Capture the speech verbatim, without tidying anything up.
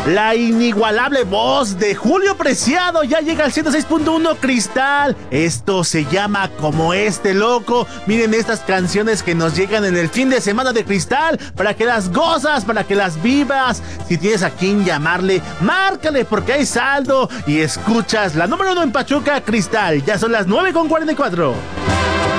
La inigualable voz de Julio Preciado ya llega al ciento seis punto uno Cristal. Esto se llama Como Este Loco. Miren estas canciones que nos llegan en el fin de semana de Cristal, para que las gozas, para que las vivas. Si tienes a quien llamarle, márcale porque hay saldo. Y escuchas la número uno en Pachuca, Cristal. Ya son las nueve con cuarenta y cuatro.